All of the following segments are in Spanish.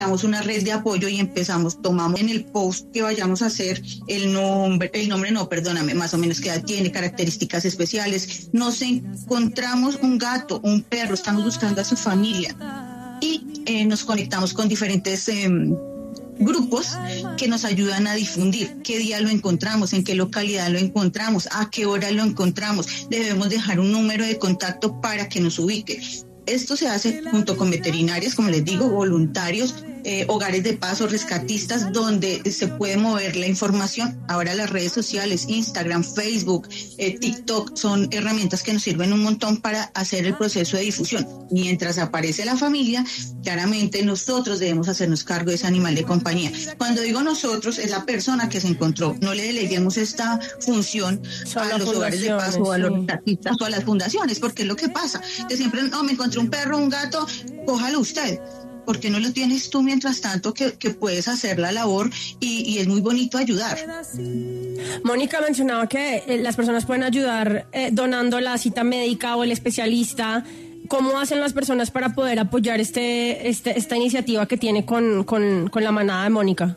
creamos una red de apoyo y tomamos en el post que vayamos a hacer más o menos que tiene características especiales. Nos encontramos un gato, un perro, estamos buscando a su familia y nos conectamos con diferentes grupos que nos ayudan a difundir qué día lo encontramos, en qué localidad lo encontramos, a qué hora lo encontramos. Debemos dejar un número de contacto para que nos ubique. Esto se hace junto con veterinarias, como les digo, voluntarios, hogares de paso, rescatistas, donde se puede mover la información. Ahora las redes sociales, Instagram, Facebook, TikTok, son herramientas que nos sirven un montón para hacer el proceso de difusión. Mientras aparece la familia, claramente nosotros debemos hacernos cargo de ese animal de compañía. Cuando digo nosotros, es la persona que se encontró. No le deleguemos esta función a los hogares de paso, o a los rescatistas o a las fundaciones, porque es lo que pasa. Que siempre, me encontré un perro, un gato, cójalo usted. ¿Por qué no lo tienes tú mientras tanto que puedes hacer la labor y es muy bonito ayudar? Mónica mencionaba que las personas pueden ayudar donando la cita médica o el especialista. ¿Cómo hacen las personas para poder apoyar esta iniciativa que tiene con la manada de Mónica?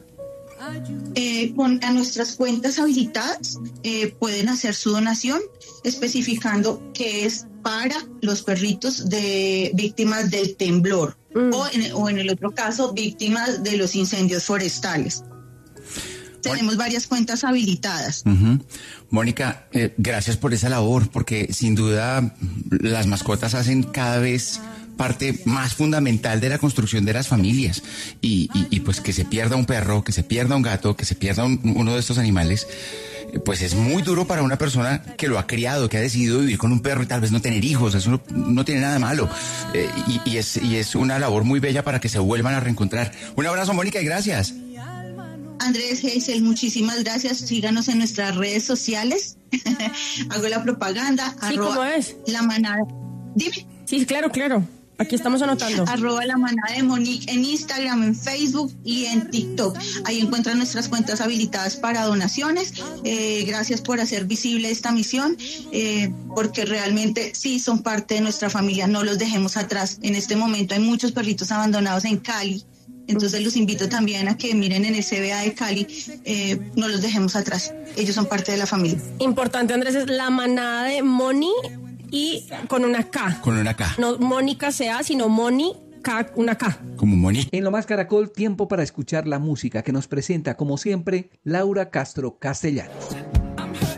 A nuestras cuentas habilitadas pueden hacer su donación especificando que es para los perritos de víctimas del temblor o en el otro caso víctimas de los incendios forestales. Tenemos varias cuentas habilitadas. Uh-huh. Mónica, gracias por esa labor, porque sin duda las mascotas hacen cada vez parte más fundamental de la construcción de las familias y pues que se pierda un perro, que se pierda un gato, que se pierda uno de estos animales, pues es muy duro para una persona que lo ha criado, que ha decidido vivir con un perro y tal vez no tener hijos. Eso no tiene nada de malo, y es una labor muy bella para que se vuelvan a reencontrar. Un abrazo, Mónica, y gracias. Andrés, Hazel, muchísimas gracias. Síganos en nuestras redes sociales. Hago la propaganda. Sí, ¿cómo es? La manada. Dime. Sí, claro. Aquí estamos anotando. @la manada de Monique en Instagram, en Facebook y en TikTok. Ahí encuentran nuestras cuentas habilitadas para donaciones. Gracias por hacer visible esta misión, porque realmente sí son parte de nuestra familia. No los dejemos atrás. En este momento hay muchos perritos abandonados en Cali. Entonces los invito también a que miren en el CBA de Cali, no los dejemos atrás. Ellos son parte de la familia. Importante, Andrés, es la manada de Moni y con una K. Con una K. No Mónica C.A., sino Moni, K, una K. Como Moni. En Lo Más Caracol, tiempo para escuchar la música que nos presenta, como siempre, Laura Castro Castellanos.